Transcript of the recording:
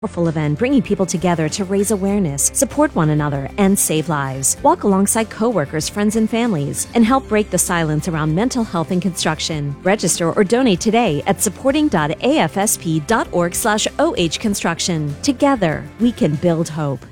Powerful event bringing people together to raise awareness, support one another, and save lives. Walk alongside coworkers, friends, and families, and help break the silence around mental health in construction. Register or donate today at supporting.afsp.org/ohconstruction. Together, we can build hope.